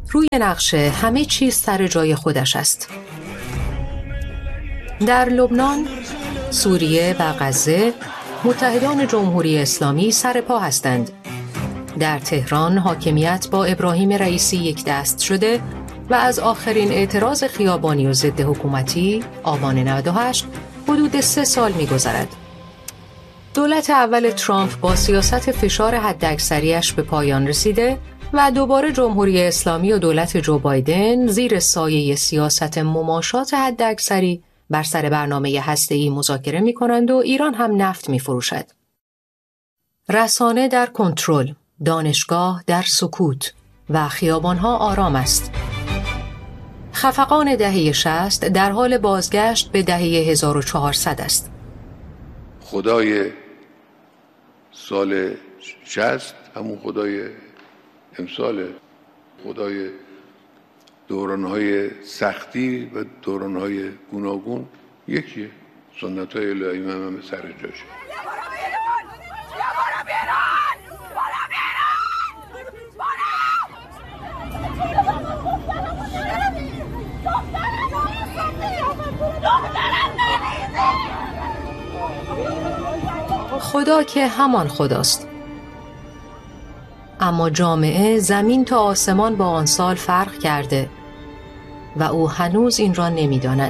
روی نقشه همه چیز سر جای خودش است. در لبنان، سوریه و غزه متحدان جمهوری اسلامی سر پا هستند. در تهران حاکمیت با ابراهیم رئیسی یک دست شده و از آخرین اعتراض خیابانی و ضد حکومتی آبان 98 حدود 3 سال می‌گذرد. دولت اول ترامپ با سیاست فشار حداکثری‌اش به پایان رسیده و دوباره جمهوری اسلامی و دولت جو بایدن زیر سایه سیاست مماشات حداکثری بر سر برنامه هسته‌ای مذاکره می‌کنند و ایران هم نفت می‌فروشد. رسانه در کنترل، دانشگاه در سکوت و خیابان‌ها آرام است. خفقان دهه 60 در حال بازگشت به دهه 1400 است. خدای سال 60 همون خدای امسال، خدای دوران‌های سختی و دوران‌های گوناگون یکیه. سنت‌های الهی هم سر جاشه. خدا که همان خداست، اما جامعه زمین تا آسمان با آن سال فرق کرده و او هنوز این را نمی‌داند.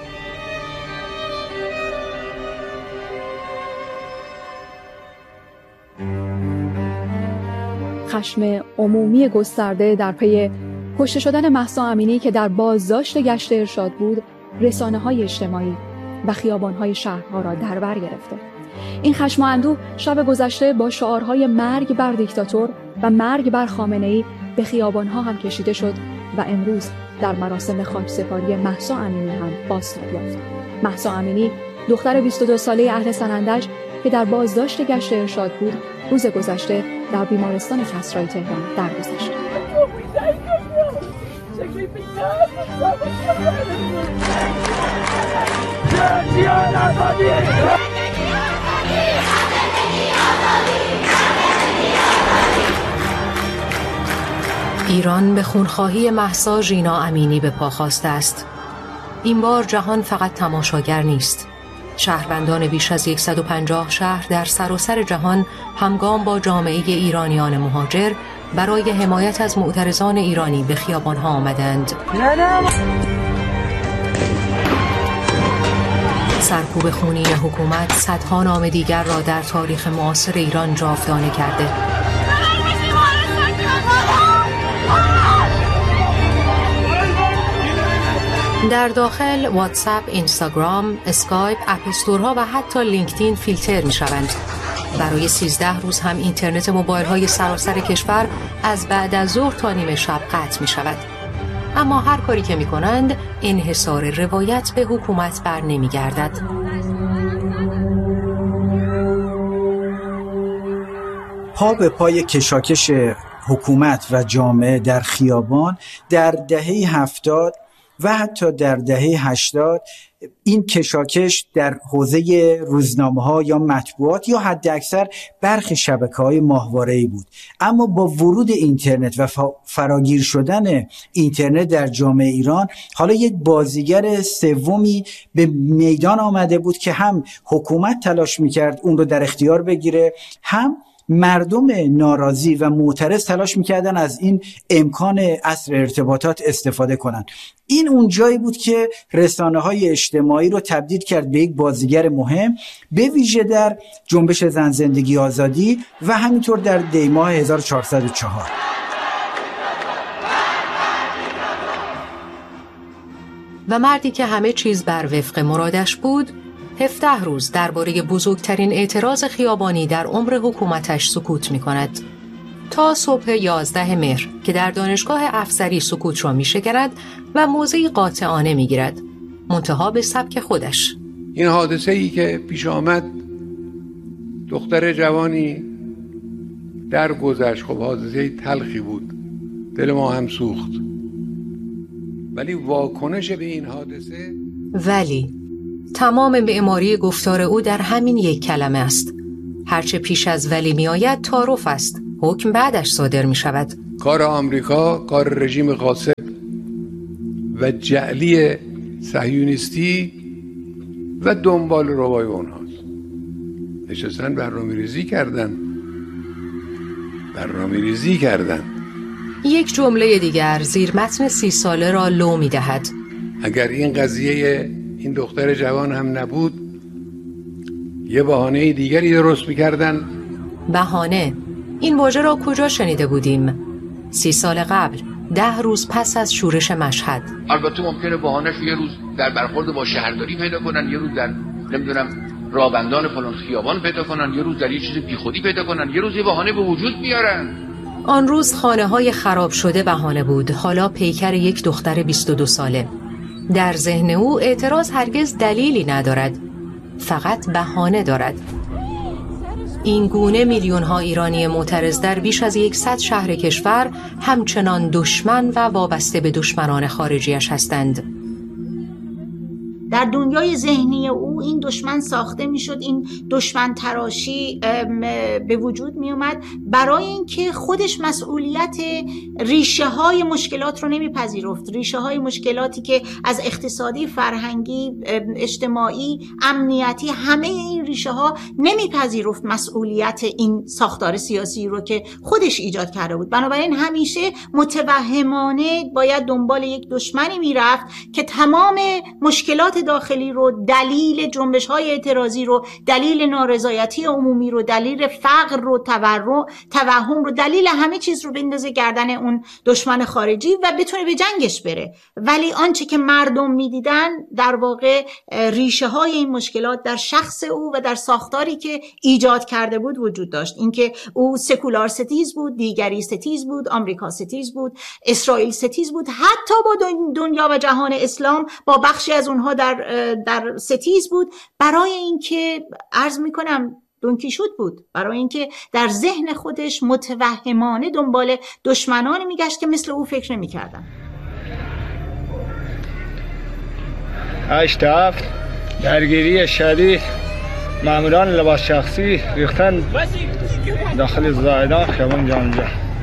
خشم عمومی گسترده در پی کشته شدن مهسا امینی که در بازداشت گشت ارشاد بود، رسانه‌های اجتماعی و خیابان‌های شهرها را در بر گرفته. این خشم و اندوه شب گذشته با شعارهای مرگ بر دیکتاتور و مرگ بر خامنه‌ای به خیابان‌ها هم کشیده شد و امروز در مراسم خاکسپاری مهسا امینی هم بازتاب یافت. مهسا امینی دختر 22 ساله اهل سنندج که در بازداشت گشت ارشاد بود، روز گذشته در بیمارستان کسرای تهران درگذشت. ایران به خونخواهی مهسا ژینا امینی به پا خواسته است. این بار جهان فقط تماشاگر نیست. شهروندان بیش از 150 شهر در سراسر جهان همگام با جامعه ایرانیان مهاجر برای حمایت از معترضان ایرانی به خیابان‌ها آمدند. سرکوب خونین حکومت صدها نام دیگر را در تاریخ معاصر ایران جاودانه کرده. در داخل واتساپ، اینستاگرام، اسکایپ، اپ استورها و حتی لینکدین فیلتر می شوند. برای 13 روز هم اینترنت موبایل های سراسر کشور از بعد از ظهر تا نیمه شب قطع می شود. اما هر کاری که می کنند انحصار روایت به حکومت بر نمی گردد. پا به پای کشاکش حکومت و جامعه در خیابان در دهه 70 و حتی در دهه 80 این کشاکش در حوزه روزنامه‌ها یا مطبوعات یا حداکثر برخی شبکه‌های ماهواره‌ای بود. اما با ورود اینترنت و فراگیر شدن اینترنت در جامعه ایران، حالا یک بازیگر سومی به میدان آمده بود که هم حکومت تلاش می‌کرد اون رو در اختیار بگیره، هم مردم ناراضی و معترض تلاش میکردن از این امکان عصر ارتباطات استفاده کنن. این اون جایی بود که رسانه‌های اجتماعی رو تبدیل کرد به یک بازیگر مهم، به ویژه در جنبش زن زندگی آزادی و همینطور در دی‌ماه 1404. و مردی که همه چیز بر وفق مرادش بود، 17 روز درباره بزرگترین اعتراض خیابانی در عمر حکومتش سکوت می کند. تا صبح 11 مهر که در دانشگاه افسری سکوت را می شکند و موضعی قاطعانه می گیرد، منتها به سبک خودش. این حادثه‌ای که پیش آمد، دختر جوانی درگذشت. خب حادثه تلخی بود، دل ما هم سوخت، ولی واکنش به این حادثه تمام معماری گفتار او در همین یک کلمه است. هرچه پیش از ولی می آید تعارف است حکم بعدش صادر می شود. کار آمریکا کار رژیم غاصب و جعلی صهیونیستی و دنبال روای اونهاست. نشستن برنامه ریزی کردن. یک جمله دیگر زیر متن 30 ساله را لو می دهد. اگر این قضیه این دختر جوان هم نبود، یه بهانه دیگری درست می‌کردن. بهانه، این واژه را کجا شنیده بودیم؟ 30 سال قبل، 10 روز پس از شورش مشهد. البته ممکنه بهانه‌اش یه روز در برخورد با شهرداری پیدا کنن، یه روز در رابندان فلان خیابان پیدا کنن، یه روز در یه چیز بیخودی پیدا کنن، یه روز یه بهانه به وجود بیارن. آن روز خانه‌های خراب شده بهانه بود، حالا پیکر یک دختر 22 ساله. در ذهن او اعتراض هرگز دلیلی ندارد، فقط بهانه دارد. این گونه میلیون‌ها ایرانی معترض در بیش از 100 شهر کشور همچنان دشمن و وابسته به دشمنان خارجیش هستند. در دنیای ذهنی او این دشمن ساخته میشد، این دشمن تراشی به وجود می اومد برای اینکه خودش مسئولیت ریشه های مشکلات رو نمیپذیرفت. ریشه های مشکلاتی که از اقتصادی، فرهنگی، اجتماعی، امنیتی، همه این ریشه ها نمیپذیرفت مسئولیت این ساختار سیاسی رو که خودش ایجاد کرده بود. بنابراین همیشه متوهمانه باید دنبال یک دشمنی میرفت که تمام مشکلات داخلی رو، دلیل جنبش‌های اعتراضی رو، دلیل نارضایتی عمومی رو، دلیل فقر رو، توهم رو، دلیل همه چیز رو بندازه گردن اون دشمن خارجی و بتونه به جنگش بره. ولی آنچه که مردم می‌دیدن در واقع ریشه‌های این مشکلات در شخص او و در ساختاری که ایجاد کرده بود وجود داشت. اینکه او سکولار ستیز بود، دیگری ستیز بود، آمریکا ستیز بود، اسرائیل ستیز بود، حتی با دنیا و جهان اسلام با بخشی از اونها در ستیز بود، برای اینکه عرض میکنم دونکیشوت بود، برای اینکه در ذهن خودش متوهمانه دنبال دشمنانی میگشت که مثل او فکر نمیکردن. 8/7 درگیری شدید، ماموران لباس شخصی ریختن داخل زاهدان خیابان جامجه.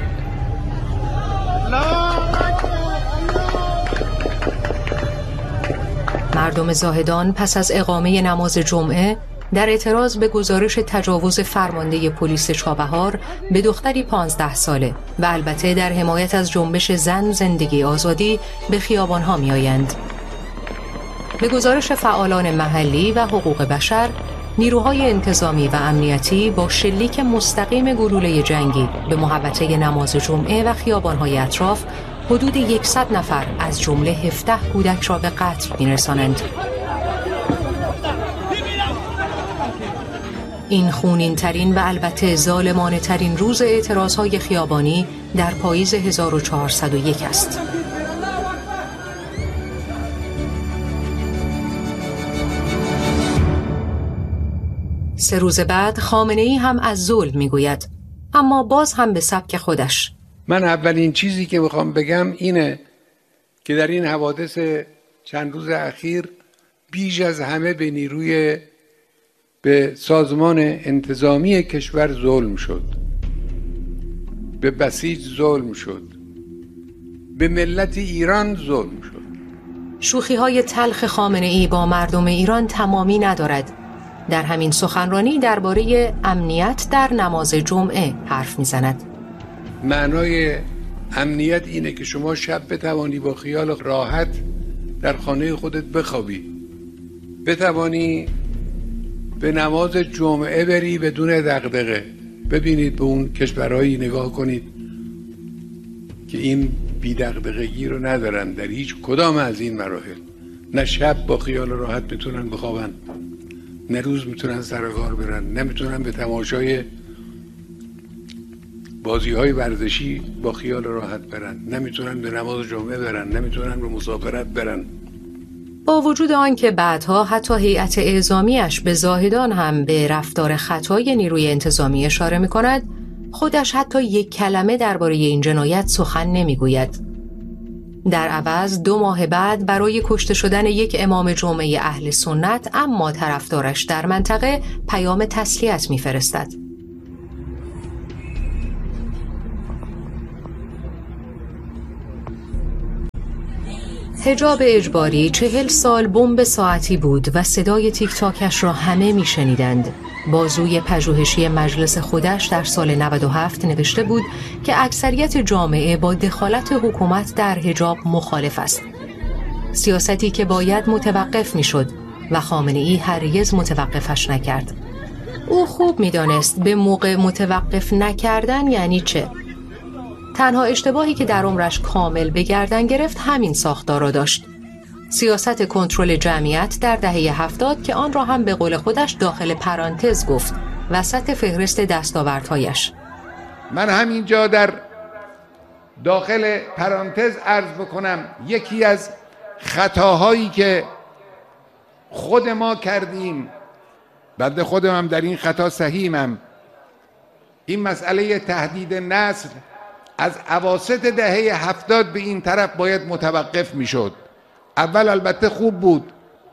مردم زاهدان پس از اقامه نماز جمعه در اعتراض به گزارش تجاوز فرمانده پلیس چابهار به دختری 15 ساله و البته در حمایت از جنبش زن زندگی آزادی به خیابان‌ها می‌آیند. به گزارش فعالان محلی و حقوق بشر، نیروهای انتظامی و امنیتی با شلیک مستقیم گلوله جنگی به محوطه نماز جمعه و خیابان‌های اطراف حدود 100 نفر از جمله 17 کودک را به قتل می‌رسانند. این خونین ترین و البته ظالمانه ترین روز اعتراضهای خیابانی در پاییز 1401 است. سه روز بعد خامنه‌ای هم از ظلم میگوید، اما باز هم به سبک خودش. من اولین چیزی که میخوام بگم اینه که در این حوادث چند روز اخیر بیش از همه به نیروی به سازمان انتظامی کشور ظلم شد، به بسیج ظلم شد، به ملت ایران ظلم شد. شوخی‌های تلخ خامنه‌ای با مردم ایران تمامی ندارد. در همین سخنرانی درباره امنیت در نماز جمعه حرف میزند. معنای امنیت اینه که شما شب بتوانی با خیال راحت در خانه خودت بخوابی، بتوانی به نماز جمعه بری بدون دغدغه. ببینید به اون کشورهایی نگاه کنید که این بی دغدغگی رو ندارن در هیچ کدام از این مراحل. نه شب با خیال راحت میتونن بخوابن، نه روز میتونن سر کار برن، نمیتونن به تماشای بازی‌های ورزشی با خیال راحت برن، نمیتونن به نماز جمعه برن، نمیتونن به مسافرت برن. با وجود آنکه بعدها حتی هیئت اعزامیش به زاهدان هم به رفتار خطای نیروی انتظامی اشاره می‌کند، خودش حتی یک کلمه درباره این جنایت سخن نمی‌گوید. در عوض 2 ماه بعد برای کشته شدن یک امام جمعه اهل سنت اما طرفدارش در منطقه پیام تسلیت می‌فرستد. حجاب اجباری 40 سال بمب ساعتی بود و صدای تیک تاکش را همه می شنیدند. بازوی پژوهشی مجلس خودش در سال 97 نوشته بود که اکثریت جامعه با دخالت حکومت در حجاب مخالف است. سیاستی که باید متوقف می شد و خامنه‌ای هرگز متوقفش نکرد. او خوب می دانست به موقع متوقف نکردن یعنی چه. تنها اشتباهی که در عمرش کامل به گردن گرفت همین ساختار را داشت. سیاست کنترل جمعیت در دهه 70 که آن را هم به قول خودش داخل پرانتز گفت وسط فهرست دستاوردهایش. من همینجا در داخل پرانتز عرض بکنم یکی از خطاهایی که خود ما کردیم، بنده خودم هم در این خطا سهیمم، این مسئله تهدید نسل از اواسط دهه 70 به این طرف باید متوقف می شد. اول البته خوب بود،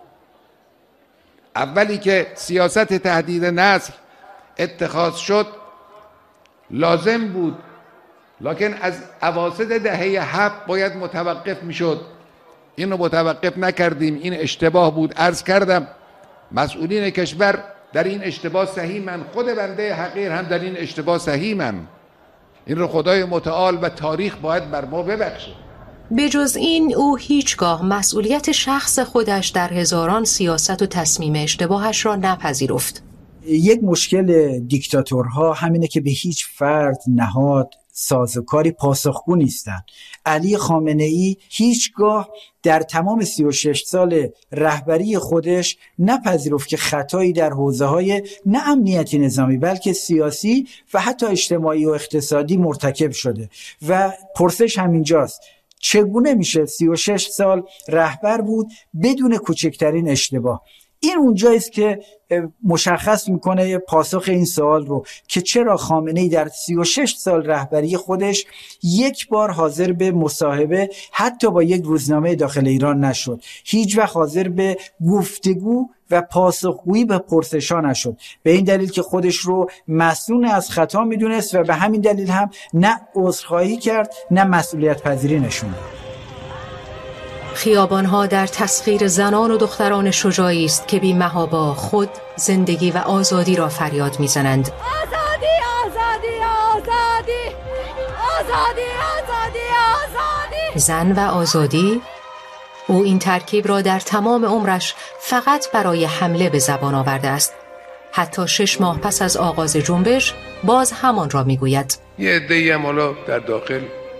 اولی که سیاست تهدید نسل اتخاذ شد لازم بود، لکن از اواسط دهه 7 باید متوقف می شد. این رو متوقف نکردیم، این اشتباه بود. عرض کردم مسئولین کشور در این اشتباه سهیمن، خود بنده حقیر هم در این اشتباه سهیمم. این رو خدای متعال و تاریخ باید بر ما ببخشه. به جز این او هیچگاه مسئولیت شخص خودش در هزاران سیاست و تصمیم اشتباهش را نپذیرفت. یک مشکل دیکتاتورها همینه که به هیچ فرد، نهاد، سازوکاری پاسخگو نیستن. علی خامنه‌ای هیچگاه در تمام 36 سال رهبری خودش نپذیرفت که خطایی در حوزه‌های نه امنیتی نظامی بلکه سیاسی و حتی اجتماعی و اقتصادی مرتکب شده. و پرسش همینجاست، چگونه میشه 36 سال رهبر بود بدون کوچکترین اشتباه؟ این اونجایی است که مشخص میکنه پاسخ این سوال رو که چرا خامنه‌ای در 36 سال رهبری خودش یک بار حاضر به مصاحبه حتی با یک روزنامه داخل ایران نشد، هیچ وقت حاضر به گفتگو و پاسخگویی به پرسش‌ها نشد، به این دلیل که خودش رو مسئول از خطا میدونست و به همین دلیل هم نه عذرخواهی کرد نه مسئولیت پذیری نشون داد. خیابانها در تسخیر زنان و دختران شجاعی است که بی محابا خود، زندگی و آزادی را فریاد میزنند. آزادی آزادی آزادی آزادی آزادی آزادی. زن و آزادی؟ او این ترکیب را در تمام عمرش فقط برای حمله به زبان آورده است. حتی 6 ماه پس از آغاز جنبش باز همان را میگوید. یه عده‌ای هم حالا در داخل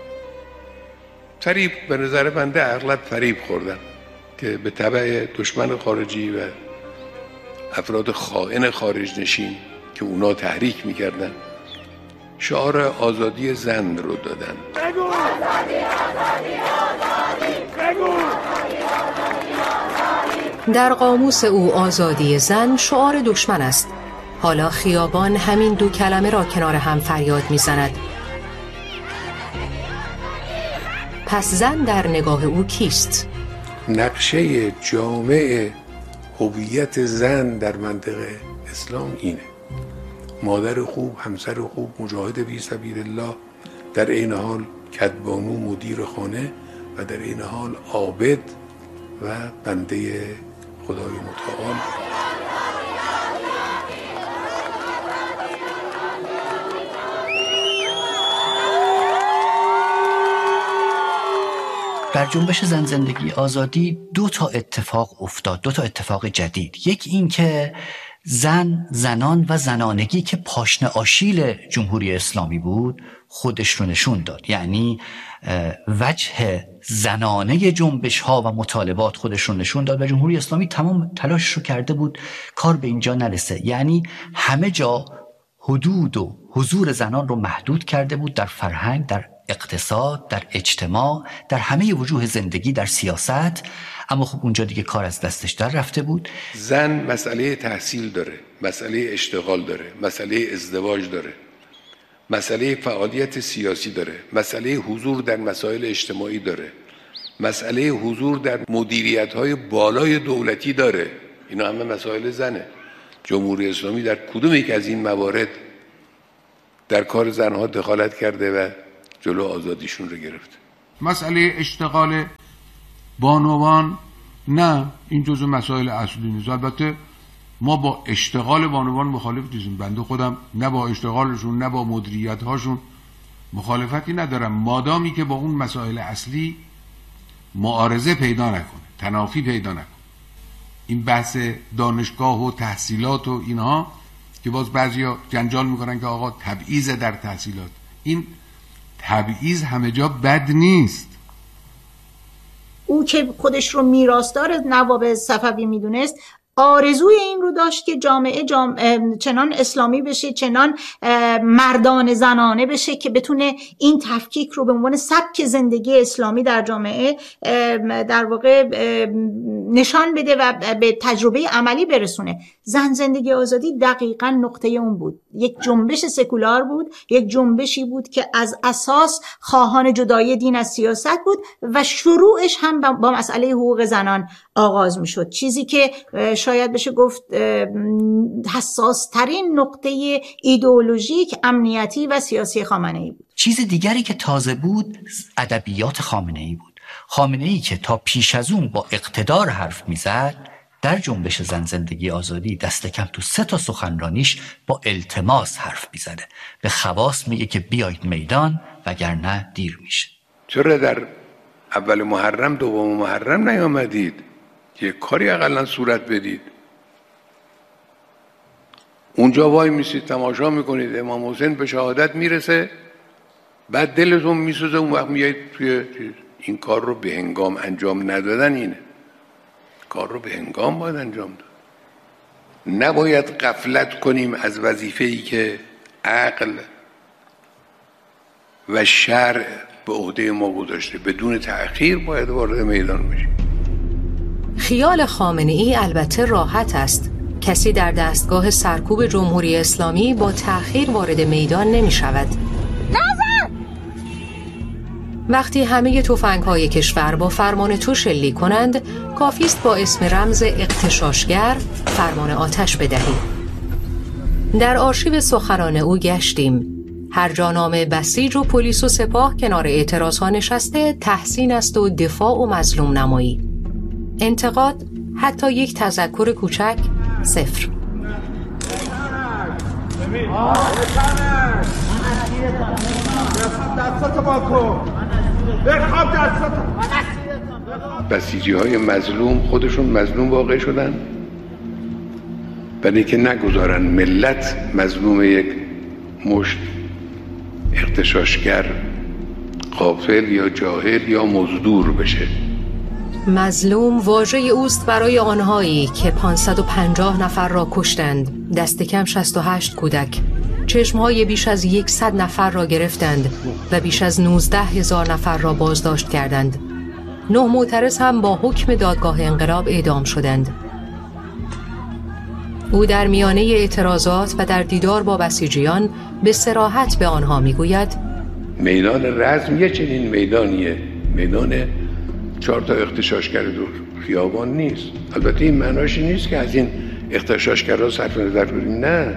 فریب، به نظر بنده اغلب فریب خوردن که به تبع دشمن خارجی و افراد خائن خارج نشین که اونا تحریک میکردن شعار آزادی زن رو دادن. بگو آزادی آزادی آزادی، بگو در قاموس او آزادی زن شعار دشمن است. حالا خیابان همین دو کلمه را کنار هم فریاد میزند. پس زن در نگاه او کیست؟ نقشه جامع هویت زن در منطقه اسلام اینه: مادر خوب، همسر خوب، مجاهد فی سبیل الله، در این حال کدبانو مدیر خانه و در این حال عابد و بنده خدای متعال. در جنبش زن زندگی آزادی 2 اتفاق افتاد، 2 اتفاق جدید. یک این که زنان و زنانگی که پاشنه آشیل جمهوری اسلامی بود خودش رو نشون داد، یعنی وجه زنانه جنبش ها و مطالبات خودش رو نشون داد و جمهوری اسلامی تمام تلاش رو کرده بود کار به اینجا نرسه، یعنی همه جا حدود و حضور زنان رو محدود کرده بود، در فرهنگ، در اقتصاد، در اجتماع، در همه وجوه زندگی، در سیاست. اما خب اونجا دیگه کار از دستش در رفته بود. زن مسئله تحصیل داره، مسئله اشتغال داره، مسئله ازدواج داره، مسئله فعالیت سیاسی داره، مسئله حضور در مسائل اجتماعی داره، مسئله حضور در مدیریت‌های بالای دولتی داره. اینا همه مسائل زنه. جمهوری اسلامی در کدوم یک از این موارد در کار زنها دخالت کرده و جلو آزادیشون رو گرفته؟ مسئله اشتغال بانوان نه، این جزء مسائل اصلی نیست. البته ما با اشتغال بانوان مخالف نیستیم، بنده خودم نه با اشتغالشون نه با مدیریت هاشون مخالفتی ندارم، مادامی که با اون مسائل اصلی معارضه پیدا نکنه، تنافی پیدا نکنه. این بحث دانشگاه و تحصیلات و اینها که باز بعضیا جنجال میکنن که آقا تبعیض در تحصیلات، این تبعیض همه جا بد نیست. او که خودش رو میراثدار نواب صفوی میدونست، آرزوی این رو داشت که جامعه چنان اسلامی بشه، چنان مردان زنانه بشه که بتونه این تفکیک رو به عنوان سبک زندگی اسلامی در جامعه در واقع نشان بده و به تجربه عملی برسونه. زن زندگی آزادی دقیقاً نقطه اون بود. یک جنبش سکولار بود، یک جنبشی بود که از اساس خواهان جدایی دین از سیاست بود و شروعش هم با مسئله حقوق زنان آغاز می شد، چیزی که شاید بشه گفت حساس ترین نقطه ایدئولوژیک، امنیتی و سیاسی خامنه‌ای بود. چیز دیگری که تازه بود ادبیات خامنه‌ای بود. خامنه‌ای که تا پیش از اون با اقتدار حرف میزد، در جنبش زن زندگی آزادی دست کم تو 3 سخنرانیش با التماس حرف میزنه. به خواص میگه که بیایید میدان وگرنه دیر میشه. چرا در اول محرم دوم محرم نیامدید که کاری اقلا صورت بدید؟ اونجا وای میسید تماشا میکنید امام حسین به شهادت میرسه، بعد دلتون میسوزه، اون وقت میایید توی این کار رو به هنگام انجام ندادن. اینه کار رو به هنگام باید انجام داد. نباید غفلت کنیم از وظیفه‌ای که عقل و شرع به عهده ما گذاشته. بدون تأخیر باید وارد میدان بشیم. خیال خامنه‌ای البته راحت است. کسی در دستگاه سرکوب جمهوری اسلامی با تأخیر وارد میدان نمی شود. وقتی همه تفنگ‌های کشور با فرمان تو شلیک کنند، کافی است با اسم رمز اغتشاشگر فرمان آتش بدهید. در آرشیو سخنان او گشتیم. هر جا نام بسیج و پلیس و سپاه کنار اعتراضها نشسته، تحسین است و دفاع و مظلوم نمایی. انتقاد، حتی یک تذکر کوچک، صفر. بسیجی های مظلوم خودشون مظلوم واقع شدن، برای که نگذارن ملت مظلوم یک مشت اغتشاشگر غافل یا جاهل یا مزدور بشه. مظلوم واژه اوست برای آنهایی که 550 نفر را کشتند، دست کم 68 کودک، چشمهای بیش از 100 نفر را گرفتند و بیش از 19,000 نفر را بازداشت کردند. 9 معترض هم با حکم دادگاه انقلاب اعدام شدند. او در میانه اعتراضات و در دیدار با بسیجیان به صراحت به آنها میگوید میدان رزم یه چنین میدانیه، میدان 4 تا اغتشاشگر دور خیابان نیست. البته این معناش نیست که از این اغتشاشگرها صرف نظر کنیم، نه.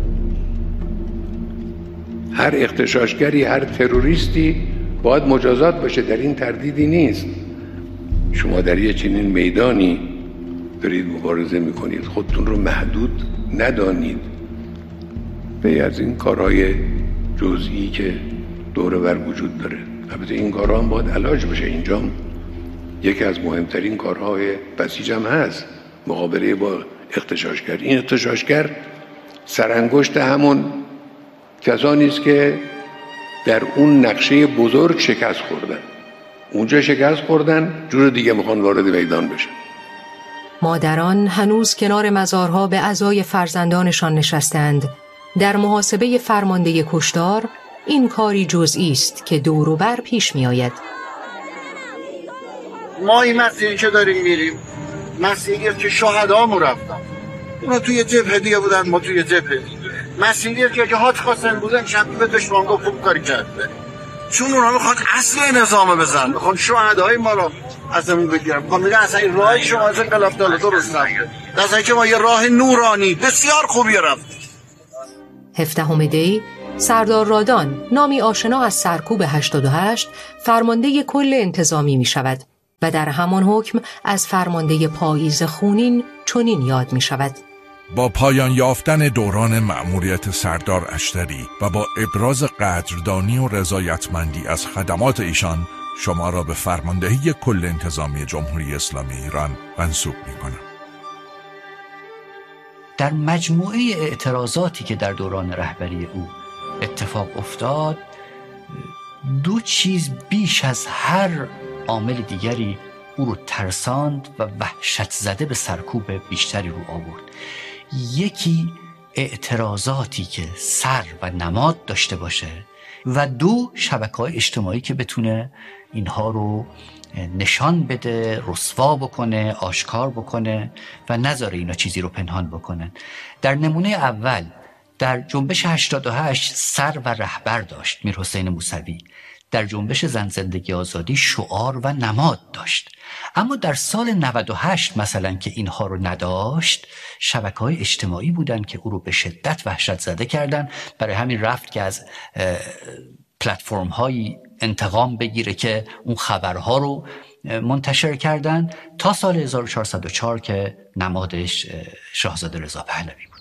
هر اغتشاشگری، هر تروریستی باید مجازات باشه، در این تردیدی نیست. شما در یه چنین میدانی دارید مبارزه میکنید، خودتون رو محدود ندانید به از این کارهای جزئی که دور بر وجود داره. البته این کارها هم باید علاج بشه. اینجا یکی از مهمترین کارهای بسیج هم هست مقابله با اغتشاشگر. این اغتشاشگر سرانگشت همون کسانی است که در اون نقشه بزرگ شکست خوردن. اونجا شکست خوردن، جور دیگه میخوان وارد میدان بشن. مادران هنوز کنار مزارها به عزای فرزندانشان نشستند. در محاسبه فرمانده کشتار این کاری جزئی است که دور و بر پیش می آید. ما این مسیری که داریم میریم مسیریه که شهدامون رفتن، اونا توی جبهه دیگه بودن، ما توی جبهه. مسیریه که حاج قاسم بودن شب به دشمن گفت خوب کاری کرده، چون اونا میخوان اصل نظام بزنن، میخوان شهدای ما رو ازمون بگیرن. میخوان میگن اصلا این راهی شما از انقلاب داله درست نبود، درسته که ما یه راه نورانی بسیار خوبی رفتیم. 17 دی سردار رادان، نامی آشنا از سرکوب 88، فرمانده کل انتظامی می شود. و در همان حکم از فرمانده پاییز خونین چنین یاد می شود: با پایان یافتن دوران مأموریت سردار اشتری و با ابراز قدردانی و رضایتمندی از خدمات ایشان، شما را به فرماندهی کل انتظامی جمهوری اسلامی ایران منصوب می‌کنم. در مجموعه اعتراضاتی که در دوران رهبری او اتفاق افتاد، دو چیز بیش از هر عامل دیگری او رو ترساند و وحشت زده به سرکوب بیشتری رو آورد. یکی اعتراضاتی که سر و نماد داشته باشه و دو شبکه‌های اجتماعی که بتونه اینها رو نشان بده، رسوا بکنه، آشکار بکنه و نذاره اینا چیزی رو پنهان بکنن. در نمونه اول در جنبش 88 سر و رهبر داشت میرحسین موسوی، در جنبش زن زندگی آزادی شعار و نماد داشت. اما در سال 98 مثلا که اینها رو نداشت، شبکه‌های اجتماعی بودن که او رو به شدت وحشت زده کردن. برای همین رفت که از پلتفرم هایی انتقام بگیره که اون خبرها رو منتشر کردن، تا سال 1404 که نمادش شاهزاده رضا پهلوی